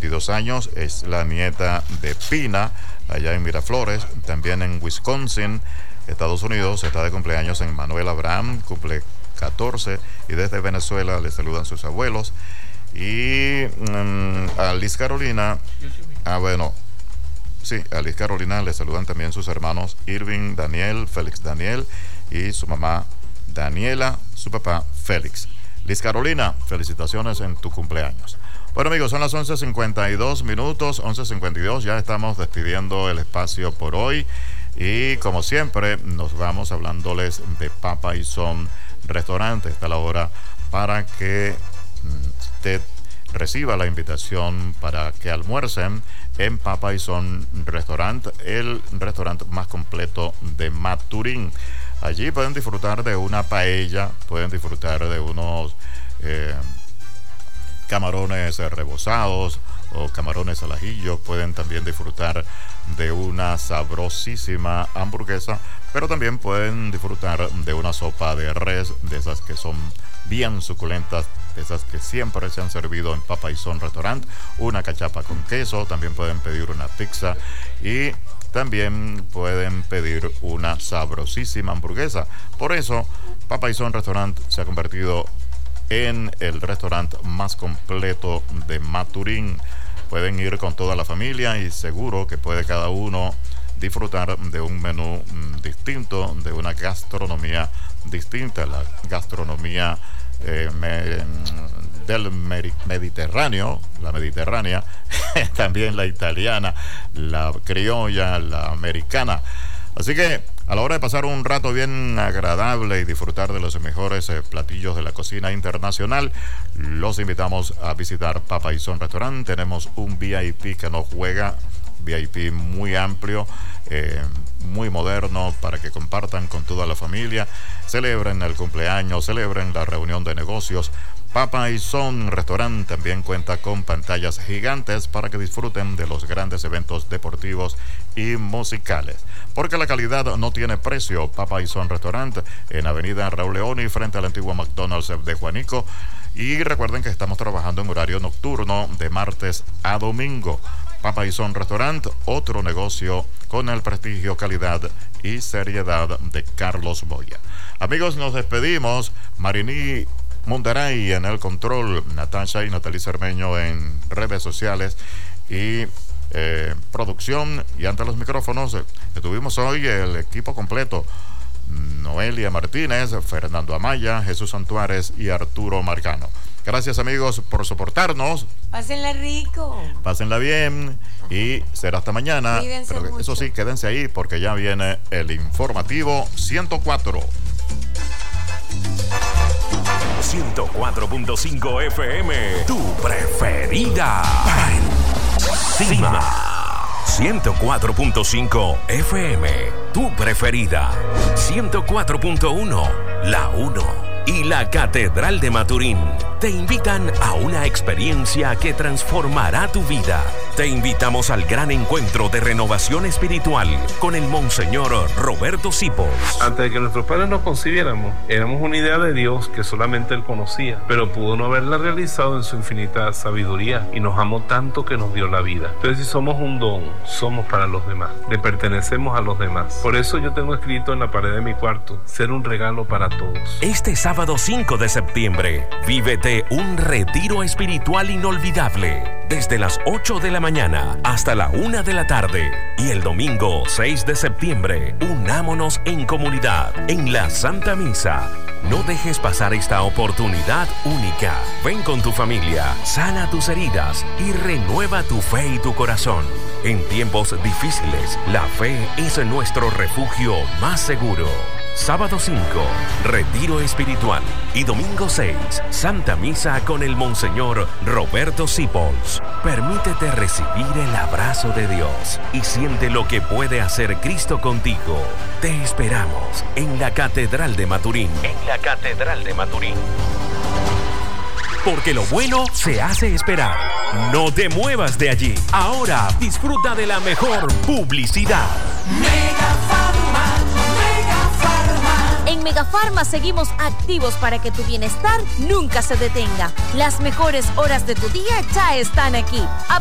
22 años, es la nieta de Pina, allá en Miraflores, también en Wisconsin, Estados Unidos. Está de cumpleaños en Manuel Abraham, cumple 14, y desde Venezuela le saludan sus abuelos. Y a Liz Carolina, a Liz Carolina le saludan también sus hermanos Irving Daniel, Félix Daniel y su mamá Daniela, su papá Félix. Liz Carolina, felicitaciones en tu cumpleaños. Bueno, amigos, son las 11:52 minutos, 11:52, ya estamos despidiendo el espacio por hoy. Y como siempre, nos vamos hablándoles de Papa y Son Restaurante. Está la hora para que usted reciba la invitación para que almuercen en Papa y Son Restaurant, el restaurante más completo de Maturín. Allí pueden disfrutar de una paella, pueden disfrutar de unos camarones rebozados o camarones al ajillo, pueden también disfrutar de una sabrosísima hamburguesa, pero también pueden disfrutar de una sopa de res, de esas que son bien suculentas, de esas que siempre se han servido en Papa y Son Restaurant, una cachapa con queso, también pueden pedir una pizza y también pueden pedir una sabrosísima hamburguesa. Por eso, Papa y Son Restaurant se ha convertido en el restaurante más completo de Maturín. Pueden ir con toda la familia y seguro que puede cada uno disfrutar de un menú distinto, de una gastronomía distinta, la gastronomía del Mediterráneo, la mediterránea, también la italiana, la criolla, la americana. Así que a la hora de pasar un rato bien agradable y disfrutar de los mejores platillos de la cocina internacional, los invitamos a visitar Papa y Son Restaurant. Tenemos un VIP que no juega, VIP muy amplio, muy moderno, para que compartan con toda la familia, celebren el cumpleaños, celebren la reunión de negocios. Papa y Son Restaurant también cuenta con pantallas gigantes para que disfruten de los grandes eventos deportivos y musicales. Porque la calidad no tiene precio. Papa y Son Restaurant en Avenida Raúl Leoni, frente al antiguo McDonald's de Juanico. Y recuerden que estamos trabajando en horario nocturno de martes a domingo. Papa y Son Restaurant, otro negocio con el prestigio, calidad y seriedad de Carlos Boya. Amigos, nos despedimos. Marini Mundaray en el control, Natasha y Natalie Cermeño en redes sociales y producción, y ante los micrófonos tuvimos hoy el equipo completo: Noelia Martínez, Fernando Amaya, Jesús Santuárez y Arturo Marcano. Gracias, amigos, por soportarnos. Pásenla rico, pásenla bien y será hasta mañana. Cuídense pero mucho. Eso sí, quédense ahí porque ya viene el informativo 104. 104.5 FM, tu preferida. Encima. 104.5 FM, tu preferida. 104.1, la 1. Y la Catedral de Maturín te invitan a una experiencia que transformará tu vida. Te invitamos al gran encuentro de renovación espiritual con el Monseñor Roberto Sipos. Antes de que nuestros padres nos concibiéramos, éramos una idea de Dios que solamente Él conocía, pero pudo no haberla realizado en su infinita sabiduría, y nos amó tanto que nos dio la vida. Entonces, si somos un don, somos para los demás, le pertenecemos a los demás. Por eso yo tengo escrito en la pared de mi cuarto: ser un regalo para todos. Este sábado 5 de septiembre, vívete un retiro espiritual inolvidable, desde las 8 de la mañana hasta la 1 de la tarde. Y el domingo 6 de septiembre, unámonos en comunidad en la Santa Misa. No dejes pasar esta oportunidad única. Ven con tu familia, sana tus heridas y renueva tu fe y tu corazón. En tiempos difíciles, la fe es nuestro refugio más seguro. Sábado 5, retiro espiritual. Y domingo 6, Santa Misa con el Monseñor Roberto Sipos. Permítete recibir el abrazo de Dios y siente lo que puede hacer Cristo contigo. Te esperamos en la Catedral de Maturín. En la Catedral de Maturín. Porque lo bueno se hace esperar. No te muevas de allí. Ahora disfruta de la mejor publicidad. En Megafarma seguimos activos para que tu bienestar nunca se detenga. Las mejores horas de tu día ya están aquí.